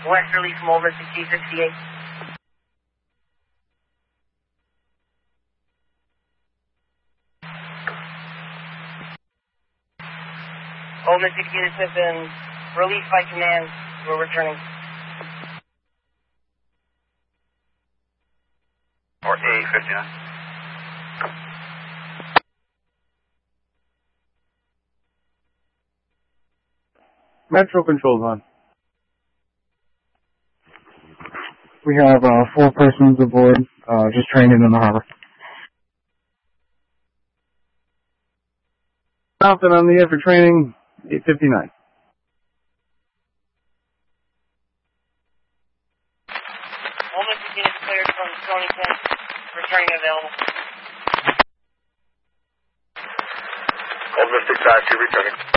Westerly from Old Mystic G68. Old Mystic units have been released by command. We're returning. Or A59. Metro controls on. We have 4 persons aboard, just training in the harbor. Falcon on the air for training, 8:59. Old Mystic units cleared from Stonington. Returning available. Old Mystic 5-2 returning.